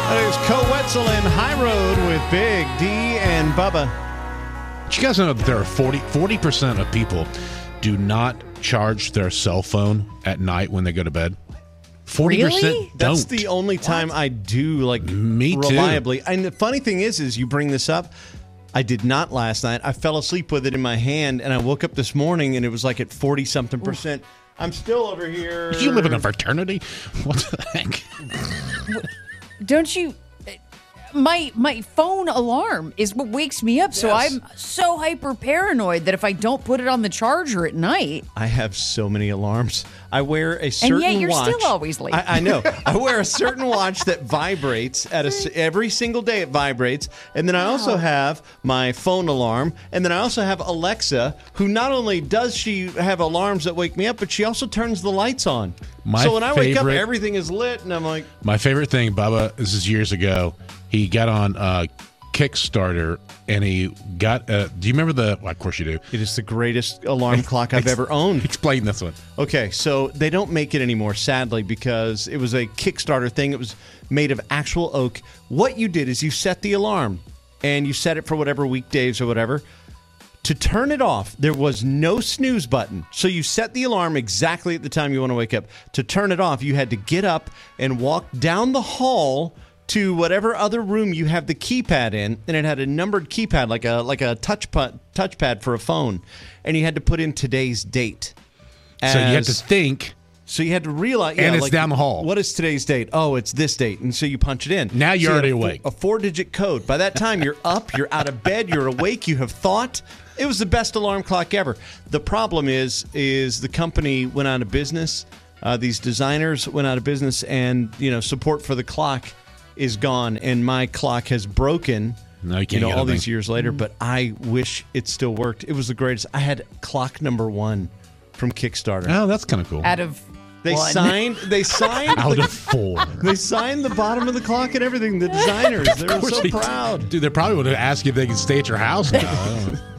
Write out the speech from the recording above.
That is Co Wetzel and High Road with Big D and Bubba. Did you guys know that there are 40% of people do not charge their cell phone at night when they go to bed? 40% Really? don't. That's the only time I do, Me too. reliably. And the funny thing is you bring this up. I did not last night. I fell asleep with it in my hand, and I woke up this morning, and it was like at 40-something percent. I'm still over here. Do you live in a fraternity? What the heck? Don't you? My phone alarm is what wakes me up, so Yes. I'm so hyper paranoid that if I don't put it on the charger at night, I have so many alarms. I wear a certain yet you're watch. still always late. I know. I wear a certain watch that vibrates every single day. It vibrates, and then I also have my phone alarm, and then I also have Alexa, who not only does she have alarms that wake me up, but she also turns the lights on. So when I wake up, everything is lit, and I'm like, my favorite thing, Bubba, this is years ago. He got on Kickstarter, and he got. Do you remember the? Well, of course you do. it is the greatest alarm clock I've ever owned. Explain this one. Okay, so they don't make it anymore, sadly, because it was a Kickstarter thing. It was made of actual oak. What you did is you set the alarm, and you set it for whatever weekdays or whatever. To turn it off, there was no snooze button. So you set the alarm exactly at the time you want to wake up. To turn it off, you had to get up and walk down the hall to whatever other room you have the keypad in, and it had a numbered keypad, like a touchpad for a phone, and you had to put in today's date. So you had to think. So you had to realize, And it's down the hall. What is today's date? Oh, it's this date, and so you punch it in. Now you're So you already have awake. A 4-digit code. By that time, you're up, you're out of bed, you're awake, you have thought. It was the best alarm clock ever. The problem is the company went out of business. These designers went out of business, and support for the clock is gone, and my clock has broken. No, you can't get all anything. these years later. But I wish it still worked. It was the greatest. I had clock number 1 from Kickstarter. Oh, that's kind of cool. out of They one. signed Out of 4. they signed the bottom of the clock and everything. The designers, they were so Of course proud. Dude, they probably would have asked you if they could stay at your house now. I don't know.